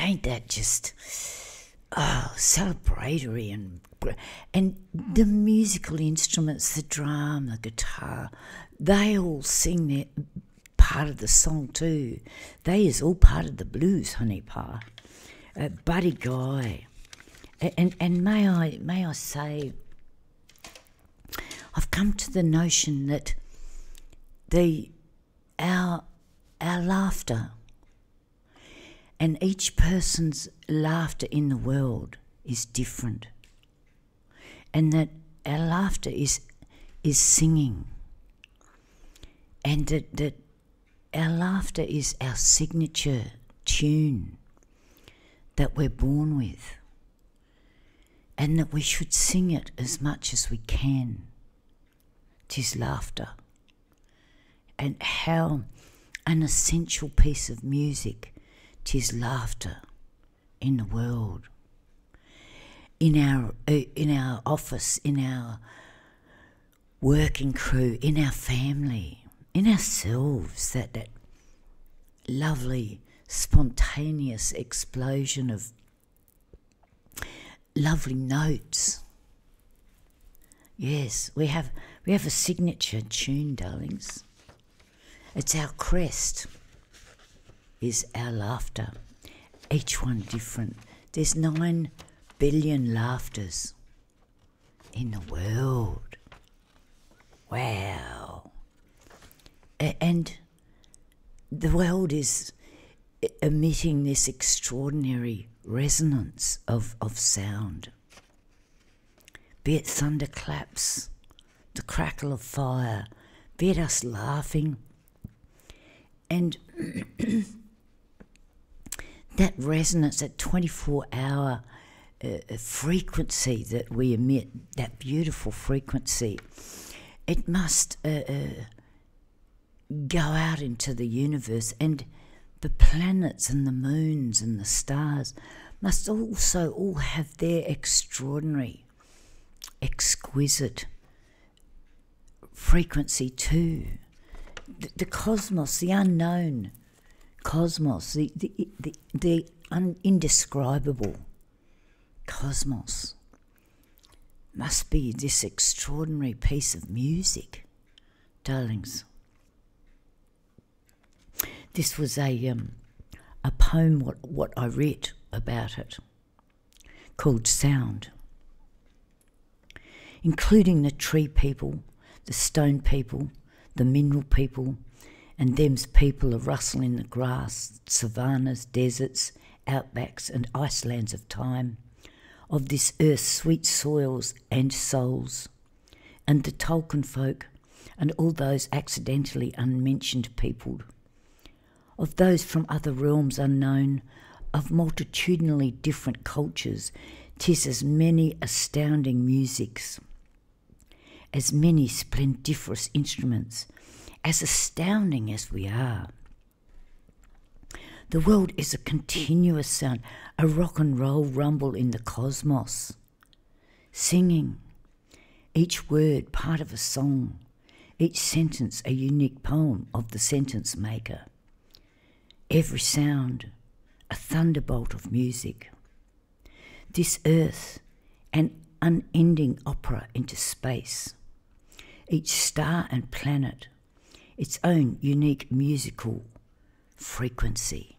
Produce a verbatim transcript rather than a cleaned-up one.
ain't that just oh celebratory and and the musical instruments, the drum, the guitar, they all sing their part of the song too. They is all part of the blues, honey pie. Uh, Buddy Guy, and, and and may I may I say, I've come to the notion that the our our laughter and each person's laughter in the world is different, and that our laughter is is singing, and that, that our laughter is our signature tune that we're born with, and that we should sing it as much as we can. 'Tis laughter, and how an essential piece of music 'tis laughter in the world, in our uh, in our office, in our working crew, in our family, in ourselves. That that lovely, spontaneous explosion of lovely notes. Yes, we have we have a signature tune, darlings. It's our crest, is our laughter, each one different. There's nine billion laughters in the world. Wow. A- and the world is emitting this extraordinary resonance of, of sound. Be it thunderclaps, the crackle of fire, be it us laughing, and that resonance, that twenty-four hour uh, frequency that we emit, that beautiful frequency, it must uh, uh, go out into the universe, and the planets and the moons and the stars must also all have their extraordinary, exquisite frequency too. The, the cosmos, the unknown cosmos, the the the, the un, indescribable cosmos must be this extraordinary piece of music, darlings. This was a um, a poem what what I read about it, called Sound, including the tree people, the stone people, the mineral people, and them's people a rustle in the grass, savannas, deserts, outbacks and icelands of time, of this earth's sweet soils and souls, and the Tolkien folk and all those accidentally unmentioned peopled, of those from other realms unknown, of multitudinally different cultures. 'Tis as many astounding musics, as many splendiferous instruments, as astounding as we are. The world is a continuous sound, a rock and roll rumble in the cosmos, singing, each word part of a song, each sentence a unique poem of the sentence maker, every sound a thunderbolt of music. This earth an unending opera into space, each star and planet its own unique musical frequency.